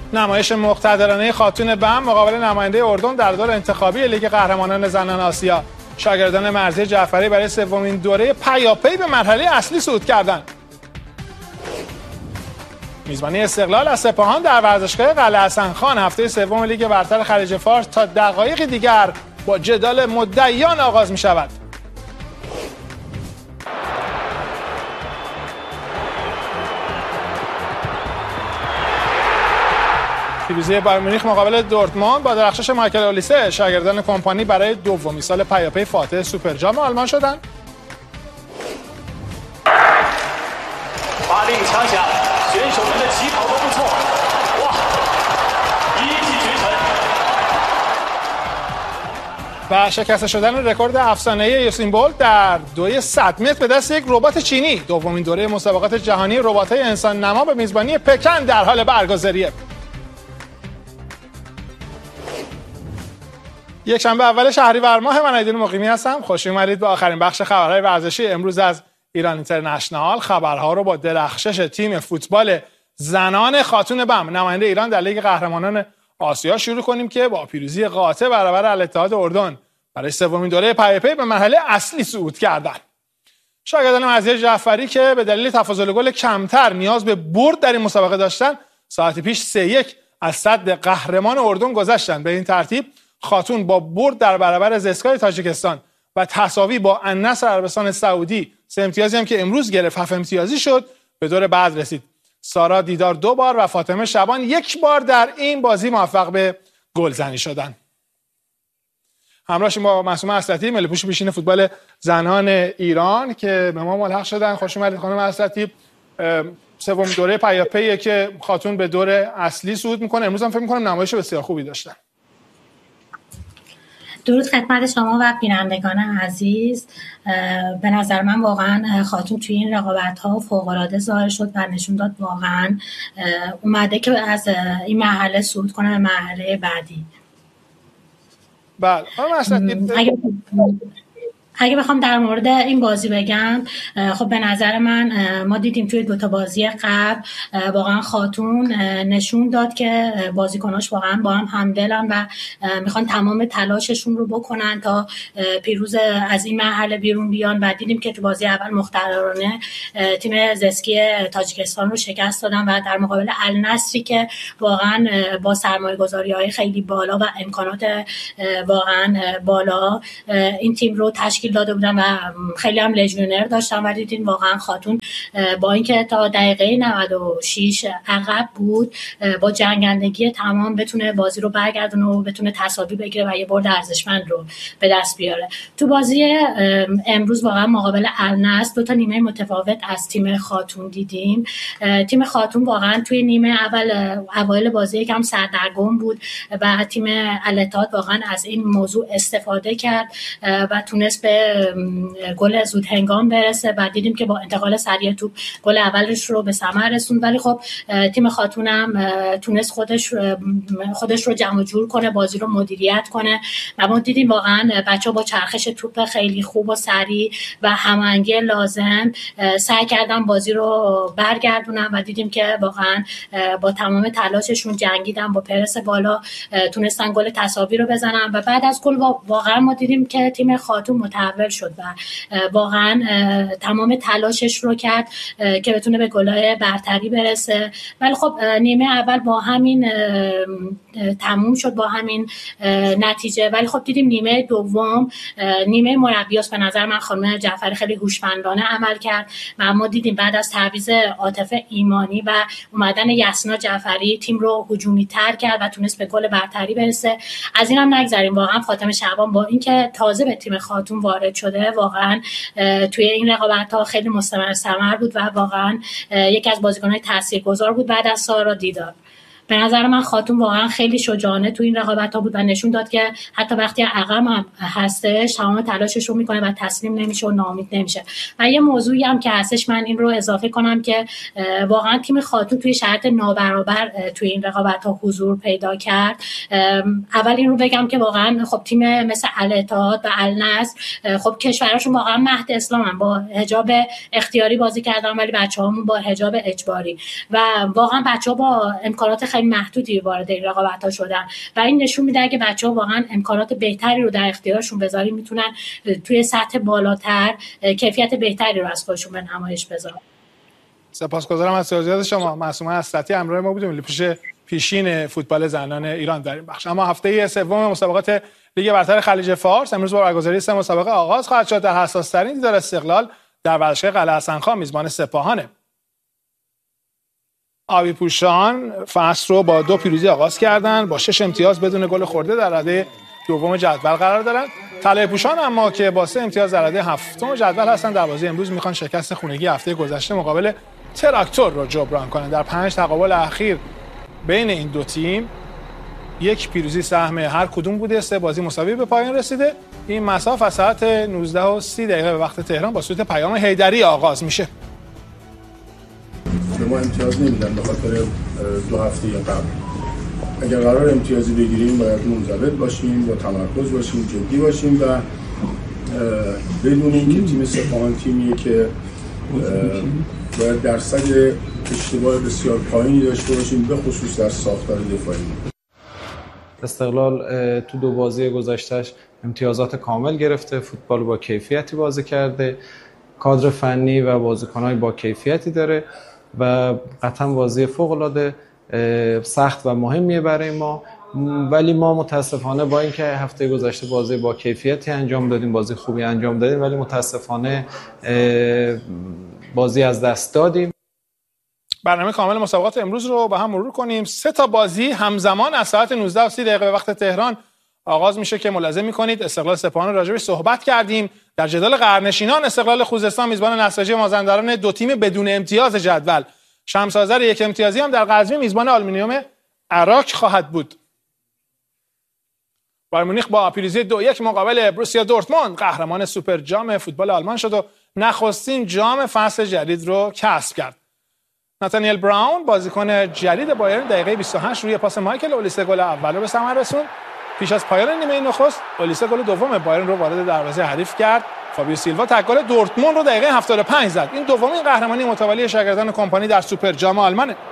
نمایش مقتدرانه خاتون بم مقابل نماینده اردن در دور انتخابی لیگ قهرمانان زنان آسیا. شاگردان مرضیه جعفری برای سومین دوره پیاپی به مرحله اصلی صعود کردند. میزبانی استقلال از سپاهان در ورزشگاه قلعه حسن خان هفته سوم لیگ برتر خلیج فارس تا دقایق دیگر با جدال مدعیان آغاز می شود. پیروزی بایر مونیخ مقابل دورتموند با درخشش مایکل اولیسه، شاگردان کمپانی برای دومین سال پیاپی فاتح سوپرجام آلمان شدند. و شکسته شدن رکورد افسانه‌ای یوسین بولت در دوی 100 متر به دست یک ربات چینی. دومین دوره مسابقات جهانی ربات‌های انسان نما به میزبانی پکن در حال برگزاریه. یک شنبه اول شهریور ماه، من ایدین مقیمی هستم. خوش اومدید به آخرین بخش خبرهای ورزشی امروز از ایران اینترنشنال. خبرها رو با درخشش تیم فوتبال زنان خاتون بم نماینده ایران در لیگ قهرمانان آسیا شروع کنیم که با پیروزی قاطع برابر الاتحاد اردن برای سومین دوره پیاپی به مرحله اصلی صعود کردند. شاگردان مرضیه جعفری که به دلیل تفاضل گل کمتر نیاز به برد در این مسابقه داشتند، ساعت پیش 3-1 از صد قهرمان اردن گذشتند. به این ترتیب خاتون با برد در برابر زسکای تاجیکستان و تساوی با النصر عربستان سعودی، 3 امتیازی هم که امروز گرفت 7 امتیازی شد، به دور بعد رسید. سارا دیدار 2 بار و فاطمه شبان 1 بار در این بازی موفق به گلزنی شدند. همراهشون با معصومه اسلطی، ملی پوش پیشین فوتبال زنان ایران که به ما ملحق شدن. خوش اومدید خانم اسلطی. سومین دوره پیاپی که خاتون به دور اصلی صعود میکنه. امروز هم فکر میکنم نمایش بسیار خوبی داشتن. درود خدمت شما و بینندگان عزیز. به نظر من واقعا خاتون توی این رقابت‌ها فوق‌العاده ظاهر شد و نشون داد واقعا اومده که از این مرحله صعود کنه به مرحله بعدی. بله. اگه بخوام در مورد این بازی بگم، خب به نظر من ما دیدیم توی 2 تا بازی قبل واقعا خاتون نشون داد که بازیکناش واقعا با هم همدلن و میخوان تمام تلاششون رو بکنن تا پیروز از این مرحله بیرون بیان و دیدیم که تو بازی اول مقتدرانه تیم زسکی تاجیکستان رو شکست دادن و در مقابل النصری که واقعا با سرمایه‌گذاری‌های خیلی بالا و امکانات واقعا بالا این تیم رو تشکیل داده بودن و خیلی هم لژیونر داشتن و دیدین واقعا خاتون با اینکه تا دقیقه 96 عقب بود با جنگندگی تمام بتونه بازی رو برگردونه و بتونه تساوی بگیره و یه برد ارزشمند رو به دست بیاره. تو بازی امروز واقعا مقابل النصر 2 تا نیمه متفاوت از تیم خاتون دیدیم. تیم خاتون واقعا توی نیمه اوایل بازی یکم سردرگم بود و تیم الاتحاد واقعا از این موضوع استفاده کرد و تونست به گل زود هنگام برسه و دیدیم که با انتقال سریع توپ گل اولش رو به ثمر رسوند. ولی خب تیم خاتونم تونست خودش رو جمع جور کنه، بازی رو مدیریت کنه و ما دیدیم واقعا بچه‌ها با چرخش توپ خیلی خوب و سریع و هماهنگی لازم سعی کردن بازی رو برگردونن و دیدیم که واقعا با تمام تلاششون جنگیدن، با پرس بالا تونستن گل تساوی رو بزنن و بعد از گل واقعا ما دیدیم که تیم خاتون متحول شد و واقعا تمام تلاشش رو کرد که بتونه به گل‌های برتری برسه. ولی خب نیمه اول با همین تموم شد، با همین نتیجه. ولی خب دیدیم نیمه دوم نیمه مربیاس به نظر من خانم جعفری خیلی هوشمندانه عمل کرد و اما دیدیم بعد از تعویض عاطف ایمانی و اومدن یسنا جعفری تیم رو هجومی تر کرد و تونست به گل برتری برسه. از اینم نگذریم واقعا فاطمه شعبان با اینکه تازه به تیم خاتون وارد شده واقعا توی این رقابت‌ها خیلی مستمر بود و واقعا یکی از بازیکن‌های تاثیرگذار بود بعد از سارا دیدار. به نظر من خاتون واقعا خیلی شجاعانه تو این رقابت‌ها بود و نشون داد که حتی وقتی عقب هم هستش تمام تلاشش رو میکنه و تسلیم نمیشه و ناامید نمیشه. و یه موضوعی هم که هستش من این رو اضافه کنم که واقعا تیم خاتون توی شرایط نابرابر توی این رقابت‌ها حضور پیدا کرد. اول این رو بگم که واقعا خب تیم مثل الاتحاد و النصر خب کشورشون واقعا مهد اسلامن، با حجاب اختیاری بازی کردن ولی بچه‌هامون با حجاب اجباری و واقعا بچه‌ها با امکانات خیلی محدودی وارد این رقابت‌ها شدن و این نشون میده اگه بچه‌ها واقعا امکانات بهتری رو در اختیارشون بذاریم میتونن توی سطح بالاتر کیفیت بهتری رو از خودشون به نمایش بذارن. سپاسگزارم از توضیحات شما. معصومه اسدتی همراه ما بودیم، پیشین فوتبال زنان ایران در این بخش. اما هفته سوم مسابقات لیگ برتر خلیج فارس امروز با برگزاری 3 مسابقه آغاز خواهد شد. در حساس‌ترین دیدار استقلال در ورزشگاه قلعه حسن‌خان میزبان سپاهانه. آبی پوشان فصل رو با 2 پیروزی آغاز کردن، با 6 امتیاز بدون گل خورده در رده دوم جدول قرار دارن. طلایه پوشان اما که با 3 امتیاز در رده هفتم جدول هستن، در بازی امروز میخوان شکست خونگی هفته گذشته مقابل تراکتور رو جبران کنن. در 5 تقابل اخیر بین این دو تیم 1 پیروزی سهم هر کدوم بوده، 3 بازی مساوی به پایان رسیده. این مساف از ساعت 19:30 به وقت تهران با صوت پیام حیدری آغاز میشه. به ما امتیاز نمیدن به خاطر 2 هفته قبل. اگر قرار امتیازی بگیریم باید منضبط باشیم، با تمرکز باشیم، جدی باشیم و بدونیم که تیم سپاهان تیمیه که باید درصد اشتباه بسیار پایینی داشته باشیم، به خصوص در ساختار دفاعی. استقلال تو 2 بازی گذشتهش امتیازات کامل گرفته، فوتبال با کیفیتی بازی کرده، کادر فنی و بازیکن‌های با کیفیتی داره و قطعا بازی فوق‌العاده سخت و مهمیه برای ما. ولی ما متاسفانه با اینکه هفته گذشته بازی با کیفیتی انجام دادیم، بازی خوبی انجام دادیم، ولی متاسفانه بازی از دست دادیم. برنامه کامل مسابقات امروز رو با هم مرور کنیم. 3 تا بازی همزمان از ساعت 19:30 به وقت تهران آغاز میشه که ملاحظه میکنید استقلال سپاهان راجعش صحبت کردیم. در جدال قرنشینان استقلال خوزستان میزبان نساجی مازندران، 2 تیم بدون امتیاز جدول. شمس آذر 1 امتیازی هم در قزوین میزبان آلومینیوم عراق خواهد بود. بایر مونیخ با پیروزی 2-1 مقابل بروسیا دورتموند قهرمان سوپر جام فوتبال آلمان شد و نخستین جام فصل جدید رو کسب کرد. ناتانیل براون بازیکن جدید بایرن دقیقه 28 روی پاس مایکل اولیسه گل اول رو به ثمر رسوند. پیش از پایان نیمه نخست اولیسه گل دوم بایرن رو وارد دروازه حریف کرد. فابیو سیلوا تک گل دورتموند رو دقیقه 75 زد. این دومین قهرمانی متوالی شاگردان کمپانی در سوپر جام آلمانه.